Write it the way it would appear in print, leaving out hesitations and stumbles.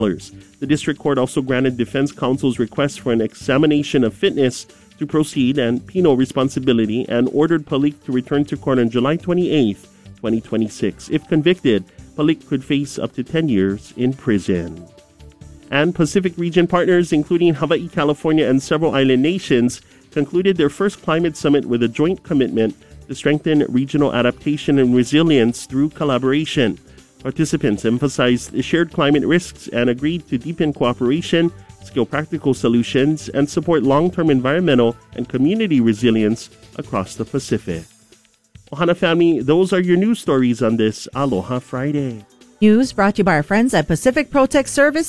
The district court also granted defense counsel's request for an examination of fitness to proceed and penal responsibility and ordered Palik to return to court on July 28, 2026. If convicted, Palik could face up to 10 years in prison. And Pacific region partners, including Hawaii, California, and several island nations, concluded their first climate summit with a joint commitment to strengthen regional adaptation and resilience through collaboration. Participants emphasized the shared climate risks and agreed to deepen cooperation, scale practical solutions, and support long-term environmental and community resilience across the Pacific. Ohana family, those are your news stories on this Aloha Friday. News brought to you by our friends at Pacific Protect Service.